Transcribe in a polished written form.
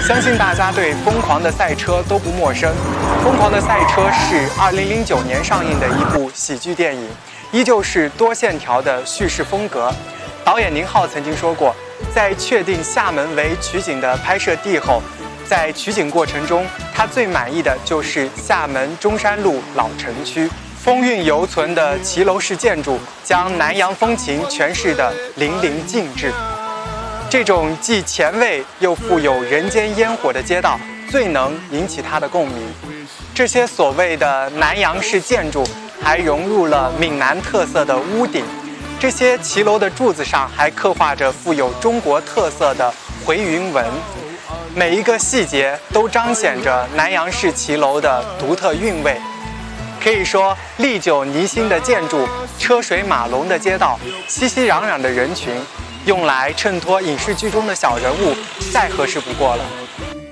相信大家对《疯狂的赛车》都不陌生，《疯狂的赛车》是2009年上映的一部喜剧电影，依旧是多线条的叙事风格。导演宁浩曾经说过，在确定厦门为取景的拍摄地后，在取景过程中，他最满意的就是厦门中山路老城区，风韵犹存的骑楼式建筑，将南洋风情诠释得淋漓尽致。这种既前卫又富有人间烟火的街道，最能引起他的共鸣。这些所谓的南洋式建筑，还融入了闽南特色的屋顶。这些骑楼的柱子上还刻画着富有中国特色的回云纹，每一个细节都彰显着南洋式骑楼的独特韵味。可以说，历久弥新的建筑、车水马龙的街道、熙熙攘攘的人群，用来衬托影视剧中的小人物，再合适不过了。